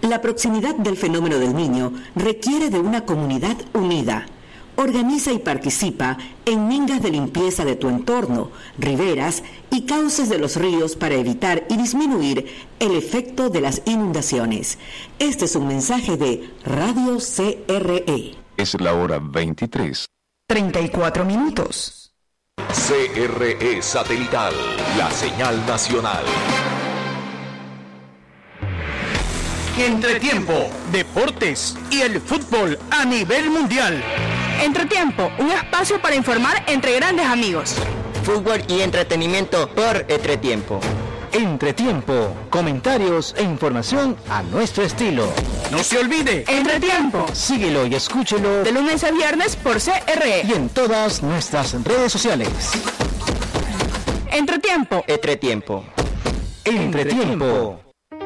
La proximidad del fenómeno del Niño requiere de una comunidad unida. Organiza y participa en mingas de limpieza de tu entorno, riberas y cauces de los ríos para evitar y disminuir el efecto de las inundaciones. Este es un mensaje de Radio CRE. Es la hora 23:34 minutos. CRE Satelital, la señal nacional. Entretiempo, deportes y el fútbol a nivel mundial. Entretiempo, un espacio para informar entre grandes amigos. Fútbol y entretenimiento por Entretiempo. Entretiempo, comentarios e información a nuestro estilo. No se olvide, Entretiempo. Síguelo y escúchelo de lunes a viernes por CRE y en todas nuestras redes sociales. Entretiempo. Entretiempo. Entretiempo.